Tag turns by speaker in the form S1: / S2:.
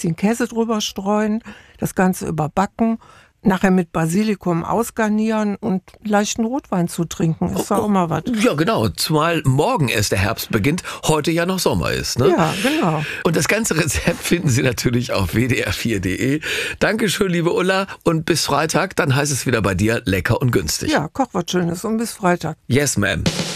S1: bisschen Käse drüber streuen, das Ganze überbacken, nachher mit Basilikum ausgarnieren und leichten Rotwein zu trinken. Ist doch auch mal was.
S2: Ja, genau. Zumal morgen erst der Herbst beginnt, heute ja noch Sommer ist. Ne?
S1: Ja, genau.
S2: Und das ganze Rezept finden Sie natürlich auf wdr4.de. Dankeschön, liebe Ulla. Und bis Freitag, dann heißt es wieder bei dir lecker und günstig.
S1: Ja, koch was Schönes und bis Freitag.
S2: Yes, ma'am.